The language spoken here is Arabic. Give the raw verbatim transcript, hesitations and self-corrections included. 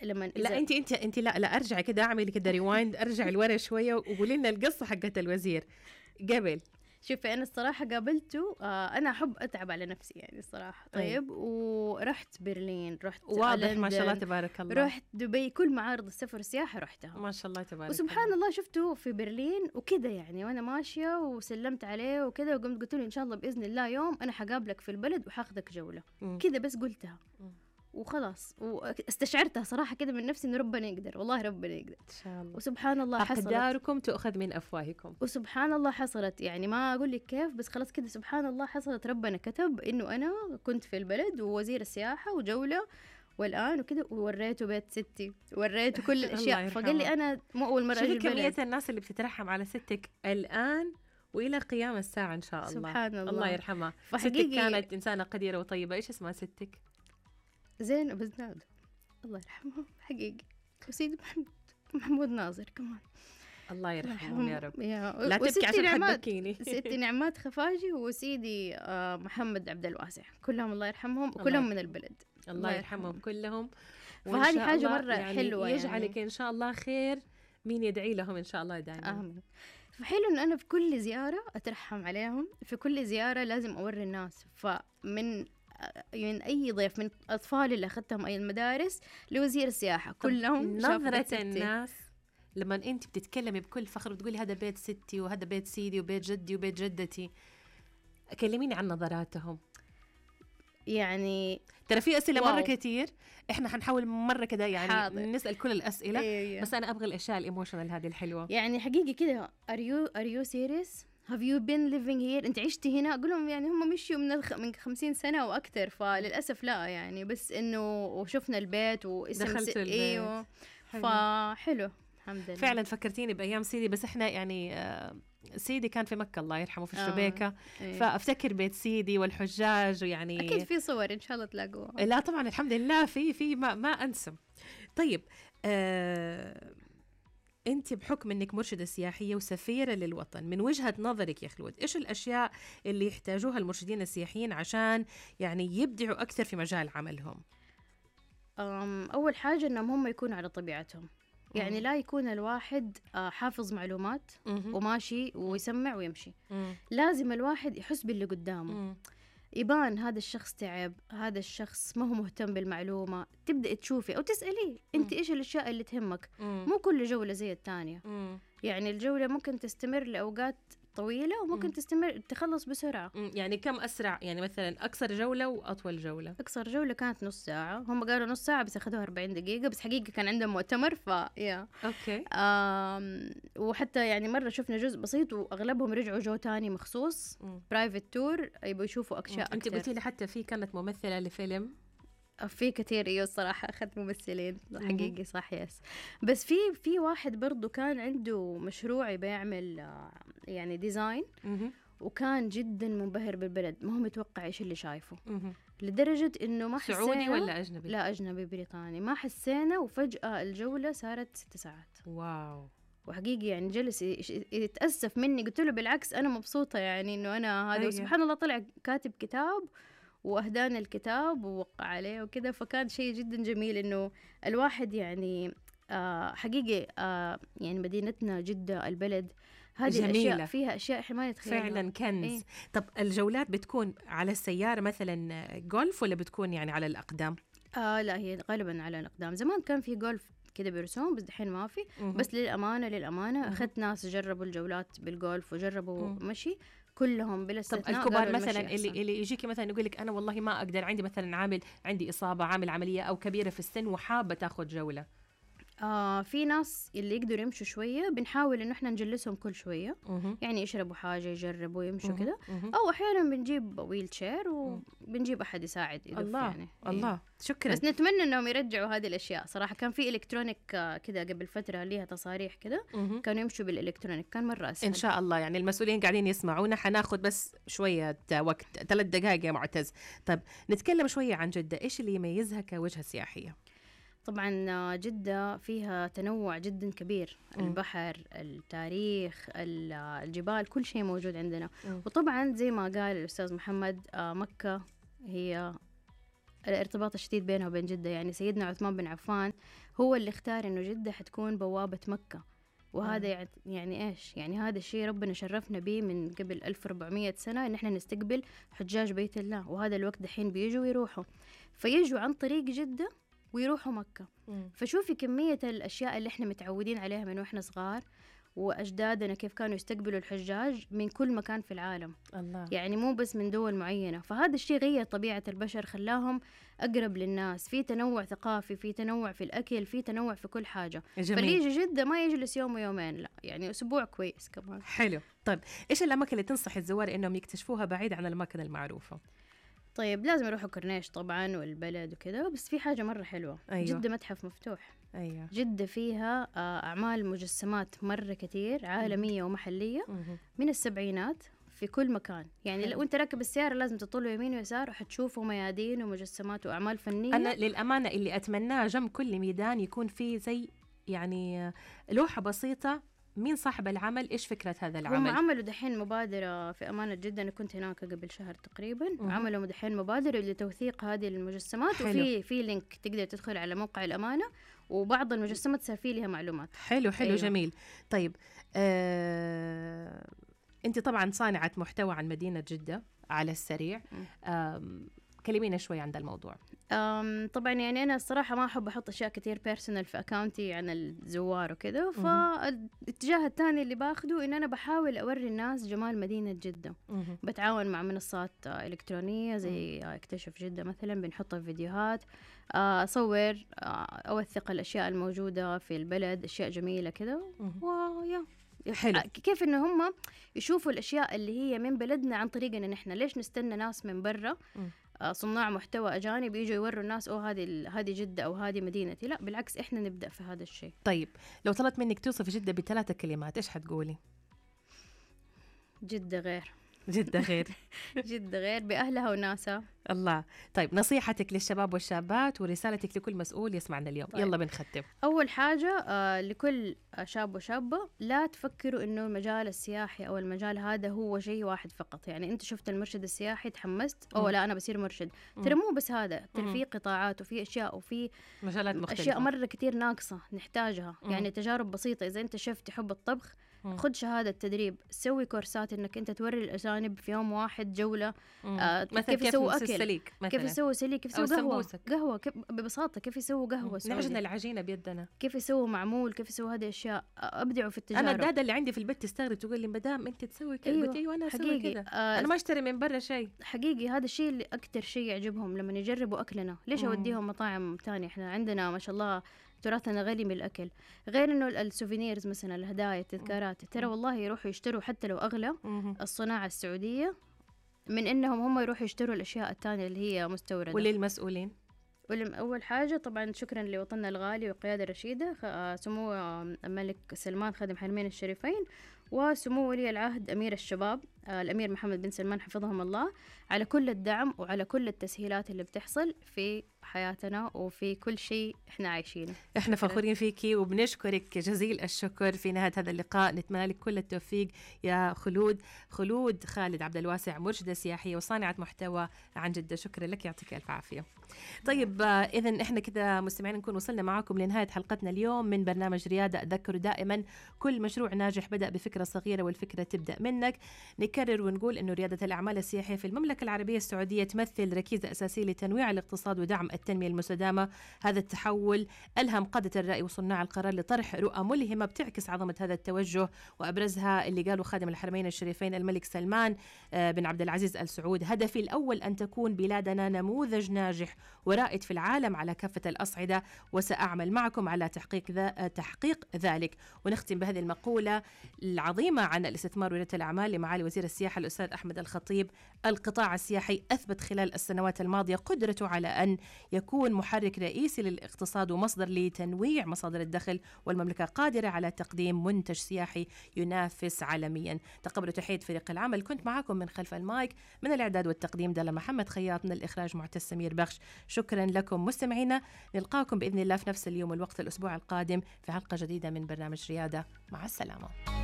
لما لا انت انت انت لا لا ارجع كده، اعمل كده ريوايند، ارجع لورا شويه وقولي لنا القصه حقت الوزير قبل. شوفي أنا الصراحة قابلته، آه أنا أحب أتعب على نفسي يعني الصراحة. طيب أي. ورحت برلين، رحت واضح ما شاء الله تبارك الله، رحت دبي، كل معارض السفر والسياحة رحتها ما شاء الله تبارك وسبحان الله. الله شفته في برلين وكده يعني، وأنا ماشية وسلمت عليه وكده، وقمت قلت له إن شاء الله بإذن الله يوم أنا حقابلك في البلد وحاخدك جولة كده، بس قلتها م. وخلاص، واستشعرتها صراحة كده من نفسي إنه ربنا يقدر، والله ربنا يقدر إن شاء الله. وسبحان الله حصلت، أقداركم تؤخذ من أفواهكم، وسبحان الله حصلت. يعني ما أقول لك كيف، بس خلاص كده سبحان الله حصلت، ربنا كتب إنه أنا كنت في البلد ووزير السياحة وجولة والآن وكده، ووريته بيت ستي، وريته كل الأشياء فقال لي أنا مو أول مرة أجي البلد. كمية الناس اللي بتترحم على ستك الآن وإلى قيام الساعة إن شاء الله. سبحان الله، الله يرحمها. ستك كانت إنسانة قديرة وطيبة. إيش اسمها ستك؟ زينب بزناد الله يرحمها حقيقي، وسيدي محمود محمود ناظر كمان الله يرحمهم يا رب. يا لا تبكي عشان حتبكيني. ستي نعمات خفاجي وسيدي آه محمد عبد الواسع، كلهم الله يرحمهم وكلهم من البلد. الله يرحمهم كلهم. فهذه حاجة مرة يعني حلوة، يجعلك يعني إن شاء الله خير، مين يدعي لهم إن شاء الله دائما. آمين. فحلو إن أنا في كل زيارة أترحم عليهم، في كل زيارة لازم أوري الناس، فمن يعني أي ضيف من أطفال اللي أخذتهم أي المدارس لوزير السياحة كلهم نظرة الناس لما أنت بتتكلمي بكل فخر وتقولي هذا بيت ستي وهذا بيت سيدي وبيت جدي وبيت جدتي، كلميني عن نظراتهم. يعني ترى في أسئلة واو. مرة كتير إحنا حنحاول مرة كده يعني حاضر. نسأل كل الأسئلة إيه. بس أنا أبغى الأشياء الإيموشنال هذه الحلوة. يعني حقيقي كده are you are you serious have you been living here، أنت عشتي هنا؟ أقول لهم يعني هم مشوا من الخ... من خمسين سنة وأكتر، فللأسف لا يعني، بس إنه وشفنا البيت واسم دخلت س... البيت إيوه فحلو الحمد لله. فعلا فكرتيني بأيام سيدي، بس إحنا يعني آه سيدي كان في مكة الله يرحمه في الشبيكة. آه. إيه. فأفتكر بيت سيدي والحجاج، ويعني أكيد في صور إن شاء الله تلاقوها. لا طبعا الحمد لله في في ما, ما أنسى. طيب آه أنت بحكم أنك مرشدة سياحية وسفيرة للوطن، من وجهة نظرك يا خلود إيش الأشياء اللي يحتاجوها المرشدين السياحيين عشان يعني يبدعوا أكثر في مجال عملهم؟ أول حاجة أنهم هم يكونوا على طبيعتهم، يعني لا يكون الواحد حافظ معلومات وماشي ويسمع ويمشي. لازم الواحد يحس باللي قدامه، يبان هذا الشخص تعب، هذا الشخص ما هو مهتم بالمعلومة، تبدأ تشوفي أو تسألي أنت إيش الأشياء اللي تهمك. مو كل جولة زي الثانية، يعني الجولة ممكن تستمر لأوقات طويلة وممكن مم. تستمر تخلص بسرعة. مم. يعني كم أسرع؟ يعني مثلا أقصر جولة وأطول جولة؟ أقصر جولة كانت نص ساعة، هم قالوا نص ساعة بس أخذوها أربعين دقيقة، بس حقيقة كان عندهم مؤتمر فيا أوكي. آم وحتى يعني مرة شفنا جزء بسيط وأغلبهم رجعوا جو تاني مخصوص برايفت تور يبقوا يشوفوا أشياء. أنت قلتي لي حتى في كانت ممثلة لفيلم، في كتير ايوه الصراحه اخذت ممثلين حقيقي صح يس، بس في في واحد برضو كان عنده مشروع بيعمل يعني ديزاين وكان جدا منبهر بالبلد، ما هو متوقع ايش اللي شايفه، لدرجه انه ما حسينا. سعودي ولا اجنبي؟ لا اجنبي بريطاني، ما حسينا وفجاه الجوله صارت ست ساعات. واو. وحقيقي يعني جلس يتاسف مني، قلت له بالعكس انا مبسوطه يعني انه انا هذا. وسبحان الله طلع كاتب كتاب وأهدانا الكتاب ووقع عليه وكذا، فكان شيء جدا جميل إنه الواحد يعني آه حقيقي آه يعني مدينتنا جدة البلد هذه الأشياء فيها أشياء إحنا ما نتخيلها فعلا كنز. إيه؟ طب الجولات بتكون على السيارة مثلا جولف ولا بتكون يعني على الأقدام؟ آه لا هي غالبا على الأقدام. زمان كان في جولف كده برسوم بس دحين ما في. بس للأمانة للأمانة أخذت ناس جربوا الجولات بالجولف وجربوا مم. مشي كلهم بلا استثناء. طب الكبار مثلا اللي اللي يجيكي مثلا يقول لك انا والله ما اقدر، عندي مثلا عامل عندي اصابه، عامل عمليه او كبيره في السن وحابه تاخذ جوله، آه في ناس اللي يقدروا يمشوا شويه بنحاول انه احنا نجلسهم كل شويه مه. يعني يشربوا حاجه يجربوا يمشوا كده، او احيانا بنجيب ويل تشير وبنجيب احد يساعد يدف. الله يعني الله إيه. شكرا. بس نتمنى انهم يرجعوا هذه الاشياء صراحه. كان في الكترونيك كده قبل فتره ليها تصاريح كده كانوا يمشوا بالالكترونيك، كان مره اسهل. ان شاء الله يعني المسؤولين قاعدين يسمعونا، حناخد بس شويه وقت ثلاث دقائق يا معتز. طب نتكلم شويه عن جده، ايش اللي يميزها كوجهه سياحيه؟ طبعا جدة فيها تنوع جدا كبير، م. البحر، التاريخ، الجبال، كل شيء موجود عندنا. م. وطبعا زي ما قال الأستاذ محمد مكة هي الارتباط الشديد بينها وبين جدة. يعني سيدنا عثمان بن عفان هو اللي اختار إنه جدة حتكون بوابة مكة، وهذا يعني إيش يعني هذا الشيء ربنا شرفنا به من قبل ألف وأربعمية سنة، إن إحنا نستقبل حجاج بيت الله، وهذا الوقت دحين بيجوا ويروحوا، فيجوا عن طريق جدة ويروحوا مكة. مم. فشوفي كمية الأشياء اللي إحنا متعودين عليها من وإحنا صغار، وأجدادنا كيف كانوا يستقبلوا الحجاج من كل مكان في العالم. الله. يعني مو بس من دول معينة، فهذا الشيء غير طبيعة البشر، خلاهم أقرب للناس، في تنوع ثقافي، في تنوع في الأكل، في تنوع في كل حاجة. جميل. فاللي يجي جدة ما يجلس يوم ويومين، لا يعني أسبوع كويس كمان. حلو. طيب إيش الأماكن اللي تنصح الزوار إنهم يكتشفوها بعيد عن الأماكن المعروفة؟ طيب لازم يروحوا كورنيش طبعا والبلد وكذا، بس في حاجة مرة حلوة. أيوة. جدة متحف مفتوح. أيوة. جدة فيها أعمال مجسمات مرة كتير عالمية ومحلية من السبعينات في كل مكان. يعني لو أنت راكب السيارة لازم تطلوا يمين ويسار وحتشوفوا ميادين ومجسمات وأعمال فنية. أنا للأمانة اللي أتمناه جنب كل ميدان يكون فيه زي يعني لوحة بسيطة مين صاحب العمل، إيش فكرة هذا العمل. هم عملوا دحين مبادرة في أمانة جدة، أنا كنت هناك قبل شهر تقريبا، مم. عملوا دحين مبادرة لتوثيق هذه المجسمات. حلو. وفي في لينك تقدر تدخل على موقع الأمانة، وبعض المجسمات صار فيه لها معلومات. حلو حلو. أيوة. جميل. طيب آه، أنت طبعا صانعة محتوى عن مدينة جدة على السريع، كلمينا شوي عن الموضوع. أم طبعا يعني أنا الصراحة ما أحب أحط أشياء كتير بيرسونال في أكاونتي عن الزوار وكذا، فالاتجاه الثاني اللي باخده إن أنا بحاول أوري الناس جمال مدينة جدة. مم. بتعاون مع منصات إلكترونية زي اكتشف جدة مثلا، بنحط فيديوهات، أصور، أوثق الأشياء الموجودة في البلد، أشياء جميلة كذا. ويا حلو. كيف إنه هم يشوفوا الأشياء اللي هي من بلدنا عن طريقنا نحن. ليش نستنى ناس من برا صناع محتوى أجانب يجوا يوروا الناس أو هذه هذه جدة أو هذه مدينتي؟ لا بالعكس، إحنا نبدأ في هذا الشيء. طيب لو طلبت منك توصف جدة بثلاثة كلمات إيش حتقولي؟ جدة غير. جدة غير. جدة غير بأهلها وناسها. الله. طيب نصيحتك للشباب والشابات ورسالتك لكل مسؤول يسمعنا اليوم. طيب. يلا بنختم. أول حاجة آه لكل شاب وشابة، لا تفكروا إنه المجال السياحي أو المجال هذا هو شيء واحد فقط. يعني أنت شفت المرشد السياحي تحمست، أو لا أنا بصير مرشد. ترى مو بس هذا، ترى في قطاعات وفي أشياء وفي مجالات مختلفة، أشياء مرة كتير ناقصة نحتاجها. مم. يعني تجارب بسيطة، إذا أنت شفت تحب الطبخ خد شهادة تدريب، سوي كورسات إنك أنت توري الأجانب في يوم واحد جولة آه كيف يسووا أكل، سليك كيف يسووا سليك، كيف يسووا قهوة قهوة كيف ببساطة، كيف يسووا قهوة، نعجن العجينة بيدنا، كيف يسووا معمول، كيف يسووا هذه الأشياء. أبدعوا في التجارب. أنا الدادة اللي عندي في البيت تستغرب تقول لي مدام أنت تسوي كذا. أيوة. أيوة أنا أسوي كذا. آه أنا ما أشتري من برا شيء. حقيقي هذا الشيء اللي أكتر شيء يعجبهم لما يجربوا أكلنا. ليش أوديهم مطاعم تانية؟ إحنا عندنا ما شاء الله تراثنا غني من الأكل. غير إنه السوفينيرز مثلا، الهدايا، التذكارات، ترى والله يروحوا يشتروا حتى لو أغلى الصناعة السعودية من إنهم هم يروحوا يشتروا الأشياء التانية اللي هي مستوردة. وللمسؤولين أول حاجة طبعا شكرا لوطننا الغالي والقيادة الرشيدة، سمو الملك سلمان خادم حرمين الشريفين، وسمو ولي العهد أمير الشباب الأمير محمد بن سلمان حفظهم الله، على كل الدعم وعلى كل التسهيلات اللي بتحصل في حياتنا وفي كل شيء إحنا عايشينه. إحنا فخورين فيكي وبنشكرك جزيل الشكر في نهاية هذا اللقاء. نتمنى لك كل التوفيق يا خلود. خلود خالد عبد الواسع، مرشدة سياحية وصانعة محتوى عن جدة، شكرا لك، يعطيك ألف عافية. طيب إذن إحنا كذا مستمعين نكون وصلنا معكم لنهاية حلقتنا اليوم من برنامج ريادة. أذكر دائما كل مشروع ناجح بدأ بفكرة صغيرة، والفكرة تبدأ منك. نكرر ونقول إنه ريادة الأعمال السياحية في المملكة العربية السعودية تمثل ركيزة أساسية لتنويع الاقتصاد ودعم التنمية المستدامة. هذا التحول ألهم قادة الرأي وصناع القرار لطرح رؤى ملهمة بتعكس عظمة هذا التوجه، وأبرزها اللي قالوا خادم الحرمين الشريفين الملك سلمان بن عبد العزيز آل سعود: هدفي الأول أن تكون بلادنا نموذج ناجح ورائد في العالم على كافة الأصعدة، وسأعمل معكم على تحقيق ذا تحقيق ذلك. ونختم بهذه المقولة العظيمة عن الاستثمار وريادة الأعمال لمعالي وزير السياحة الأستاذ أحمد الخطيب: القطاع السياحي أثبت خلال السنوات الماضية قدرته على أن يكون محرك رئيسي للاقتصاد ومصدر لتنويع مصادر الدخل، والمملكة قادرة على تقديم منتج سياحي ينافس عالميا. تقبلوا تحية فريق العمل. كنت معكم من خلف المايك من الإعداد والتقديم دالا محمد خياط، من الإخراج معتز سمير بخش. شكرا لكم مستمعينا، نلقاكم بإذن الله في نفس اليوم والوقت الأسبوع القادم في حلقة جديدة من برنامج ريادة. مع السلامة.